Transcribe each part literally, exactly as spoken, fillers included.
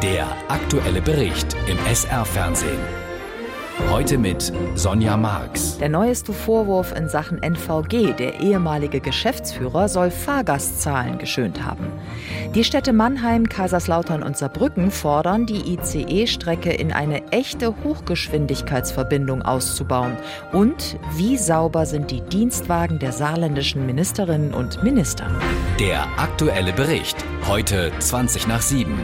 Der aktuelle Bericht im S R-Fernsehen. Heute mit Sonja Marx. Der neueste Vorwurf in Sachen N V G. Der ehemalige Geschäftsführer soll Fahrgastzahlen geschönt haben. Die Städte Mannheim, Kaiserslautern und Saarbrücken fordern, die I C E-Strecke in eine echte Hochgeschwindigkeitsverbindung auszubauen. Und wie sauber sind die Dienstwagen der saarländischen Ministerinnen und Minister? Der aktuelle Bericht. Heute zwanzig nach sieben.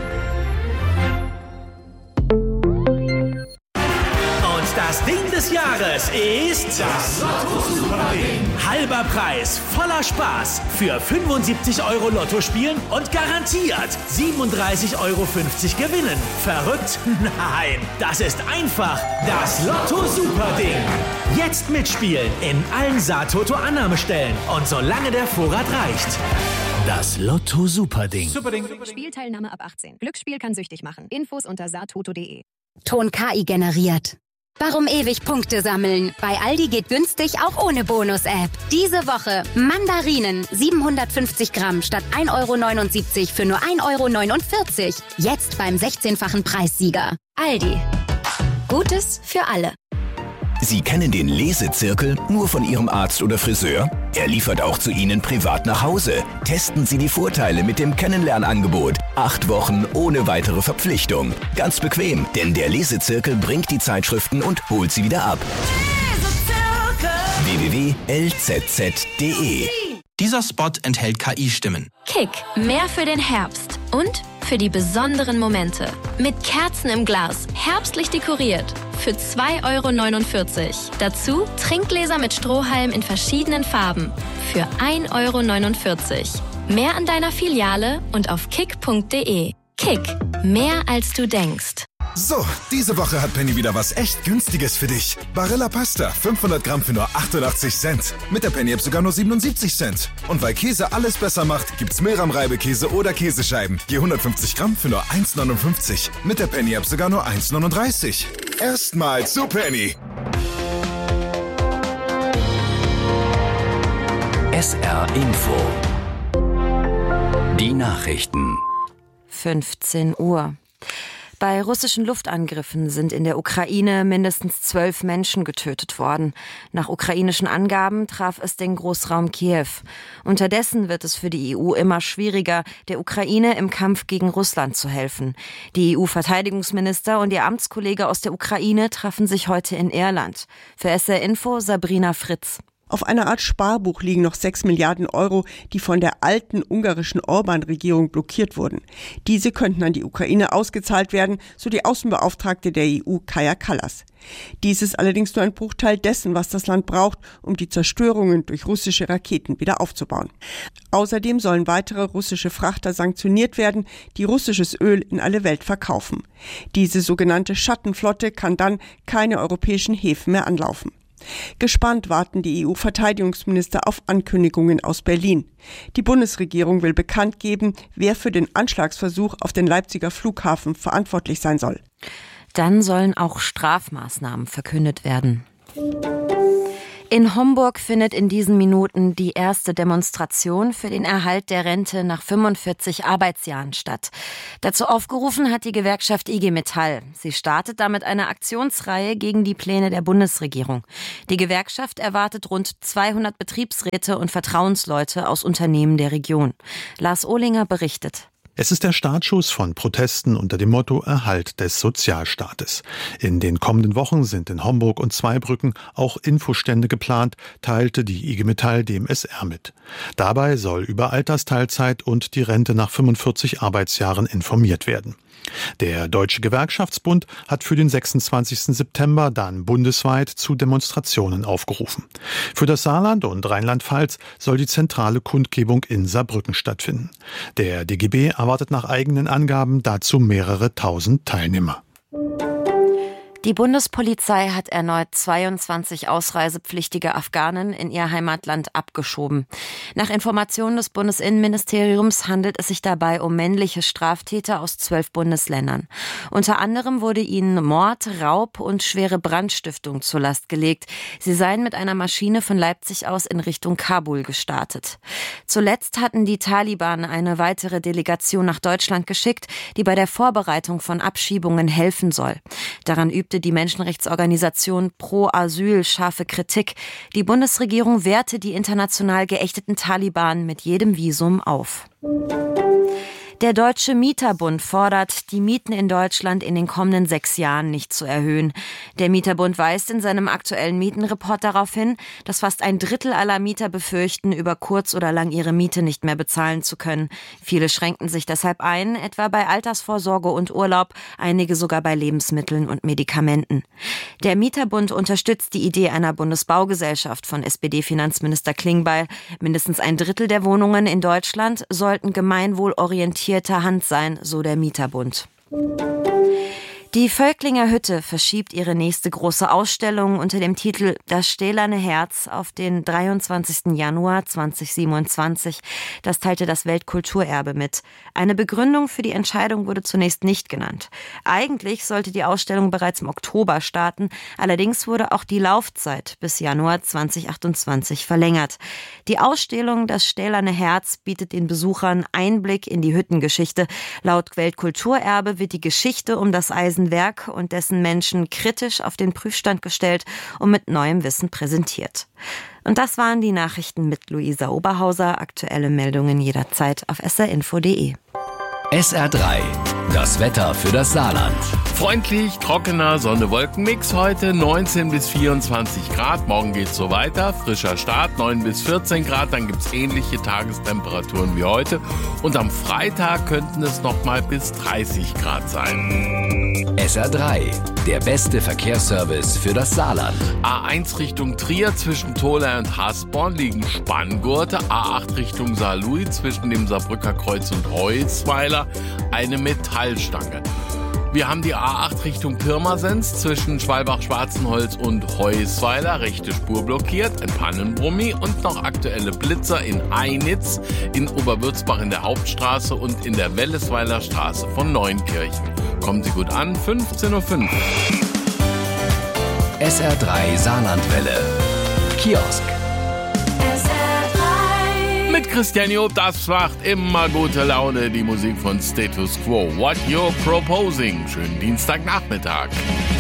Das Ding des Jahres ist das Lotto-Super-Ding. Halber Preis, voller Spaß für fünfundsiebzig Euro Lotto spielen und garantiert siebenunddreißig Euro fünfzig gewinnen. Verrückt? Nein, das ist einfach das Lotto-Super-Ding. Jetzt mitspielen in allen Saar-Toto-Annahmestellen und solange der Vorrat reicht. Das Lotto-Super-Ding. Superding. Spielteilnahme ab achtzehn. Glücksspiel kann süchtig machen. Infos unter saartoto punkt de. Ton K I generiert. Warum ewig Punkte sammeln? Bei Aldi geht günstig auch ohne Bonus-App. Diese Woche Mandarinen siebenhundertfünfzig Gramm statt ein Euro neunundsiebzig für nur ein Euro neunundvierzig. Jetzt beim sechzehnfachen Preissieger. Aldi. Gutes für alle. Sie kennen den Lesezirkel nur von Ihrem Arzt oder Friseur? Er liefert auch zu Ihnen privat nach Hause. Testen Sie die Vorteile mit dem Kennenlernangebot. Acht Wochen ohne weitere Verpflichtung. Ganz bequem, denn der Lesezirkel bringt die Zeitschriften und holt sie wieder ab. w w w punkt l z z punkt d e. Dieser Spot enthält K I-Stimmen. Kick, mehr für den Herbst und für die besonderen Momente. Mit Kerzen im Glas, herbstlich dekoriert. Für zwei Euro neunundvierzig. Dazu Trinkgläser mit Strohhalm in verschiedenen Farben. Für ein Euro neunundvierzig. Mehr an deiner Filiale und auf kick punkt de. Kick, mehr als du denkst. So, diese Woche hat Penny wieder was echt Günstiges für dich. Barilla Pasta, fünfhundert Gramm für nur achtundachtzig Cent. Mit der Penny-App sogar nur siebenundsiebzig Cent. Und weil Käse alles besser macht, gibt's Milram-Reibekäse oder Käsescheiben. Je hundertfünfzig Gramm für nur eins neunundfünfzig. Mit der Penny-App sogar nur eins neununddreißig. Erstmal zu Penny. S R Info. Die Nachrichten. fünfzehn Uhr. Bei russischen Luftangriffen sind in der Ukraine mindestens zwölf Menschen getötet worden. Nach ukrainischen Angaben traf es den Großraum Kiew. Unterdessen wird es für die E U immer schwieriger, der Ukraine im Kampf gegen Russland zu helfen. Die E U-Verteidigungsminister und ihr Amtskollege aus der Ukraine trafen sich heute in Irland. Für S R Info Sabrina Fritz. Auf einer Art Sparbuch liegen noch sechs Milliarden Euro, die von der alten ungarischen Orban-Regierung blockiert wurden. Diese könnten an die Ukraine ausgezahlt werden, so die Außenbeauftragte der E U, Kaja Kallas. Dies ist allerdings nur ein Bruchteil dessen, was das Land braucht, um die Zerstörungen durch russische Raketen wieder aufzubauen. Außerdem sollen weitere russische Frachter sanktioniert werden, die russisches Öl in alle Welt verkaufen. Diese sogenannte Schattenflotte kann dann keine europäischen Häfen mehr anlaufen. Gespannt warten die E U-Verteidigungsminister auf Ankündigungen aus Berlin. Die Bundesregierung will bekannt geben, wer für den Anschlagsversuch auf den Leipziger Flughafen verantwortlich sein soll. Dann sollen auch Strafmaßnahmen verkündet werden. In Homburg findet in diesen Minuten die erste Demonstration für den Erhalt der Rente nach fünfundvierzig Arbeitsjahren statt. Dazu aufgerufen hat die Gewerkschaft I G Metall. Sie startet damit eine Aktionsreihe gegen die Pläne der Bundesregierung. Die Gewerkschaft erwartet rund zweihundert Betriebsräte und Vertrauensleute aus Unternehmen der Region. Lars Ohlinger berichtet. Es ist der Startschuss von Protesten unter dem Motto Erhalt des Sozialstaates. In den kommenden Wochen sind in Homburg und Zweibrücken auch Infostände geplant, teilte die I G Metall dem S R mit. Dabei soll über Altersteilzeit und die Rente nach fünfundvierzig Arbeitsjahren informiert werden. Der Deutsche Gewerkschaftsbund hat für den sechsundzwanzigsten September dann bundesweit zu Demonstrationen aufgerufen. Für das Saarland und Rheinland-Pfalz soll die zentrale Kundgebung in Saarbrücken stattfinden. Der D G B erwartet nach eigenen Angaben dazu mehrere tausend Teilnehmer. Die Bundespolizei hat erneut zweiundzwanzig ausreisepflichtige Afghanen in ihr Heimatland abgeschoben. Nach Informationen des Bundesinnenministeriums handelt es sich dabei um männliche Straftäter aus zwölf Bundesländern. Unter anderem wurde ihnen Mord, Raub und schwere Brandstiftung zur Last gelegt. Sie seien mit einer Maschine von Leipzig aus in Richtung Kabul gestartet. Zuletzt hatten die Taliban eine weitere Delegation nach Deutschland geschickt, die bei der Vorbereitung von Abschiebungen helfen soll. Daran übte die Menschenrechtsorganisation Pro Asyl scharfe Kritik. Die Bundesregierung wehrte die international geächteten Taliban mit jedem Visum auf. Der Deutsche Mieterbund fordert, die Mieten in Deutschland in den kommenden sechs Jahren nicht zu erhöhen. Der Mieterbund weist in seinem aktuellen Mietenreport darauf hin, dass fast ein Drittel aller Mieter befürchten, über kurz oder lang ihre Miete nicht mehr bezahlen zu können. Viele schränken sich deshalb ein, etwa bei Altersvorsorge und Urlaub, einige sogar bei Lebensmitteln und Medikamenten. Der Mieterbund unterstützt die Idee einer Bundesbaugesellschaft von S P D-Finanzminister Klingbeil. Mindestens ein Drittel der Wohnungen in Deutschland sollten gemeinwohlorientiert Hand sein, so der Mieterbund. Die Völklinger Hütte verschiebt ihre nächste große Ausstellung unter dem Titel Das stählerne Herz auf den dreiundzwanzigsten Januar zweitausendsiebenundzwanzig. Das teilte das Weltkulturerbe mit. Eine Begründung für die Entscheidung wurde zunächst nicht genannt. Eigentlich sollte die Ausstellung bereits im Oktober starten, allerdings wurde auch die Laufzeit bis Januar zweitausendachtundzwanzig verlängert. Die Ausstellung Das stählerne Herz bietet den Besuchern Einblick in die Hüttengeschichte. Laut Weltkulturerbe wird die Geschichte um das Eisen Werk und dessen Menschen kritisch auf den Prüfstand gestellt und mit neuem Wissen präsentiert. Und das waren die Nachrichten mit Luisa Oberhauser. Aktuelle Meldungen jederzeit auf s r info punkt d e. S R drei, das Wetter für das Saarland. Freundlich, trockener Sonne-Wolken-Mix heute, neunzehn bis vierundzwanzig Grad. Morgen geht's so weiter, frischer Start, neun bis vierzehn Grad. Dann gibt's ähnliche Tagestemperaturen wie heute. Und am Freitag könnten es noch mal bis dreißig Grad sein. S R drei, der beste Verkehrsservice für das Saarland. A eins Richtung Trier zwischen Tholey und Hasborn liegen Spanngurte. A acht Richtung Saarlouis zwischen dem Saarbrücker Kreuz und Heusweiler eine Metallstange. Wir haben die A acht Richtung Pirmasens zwischen Schwalbach-Schwarzenholz und Heusweiler, rechte Spur blockiert, ein Pannenbrummi und noch aktuelle Blitzer in Einitz, in Oberwürzbach in der Hauptstraße und in der Wellesweiler Straße von Neunkirchen. Kommen Sie gut an, fünfzehn Uhr fünf. S R drei Saarlandwelle. Kiosk. Mit Christian Job, das macht immer gute Laune, die Musik von Status Quo. What You're Proposing. Schönen Dienstagnachmittag.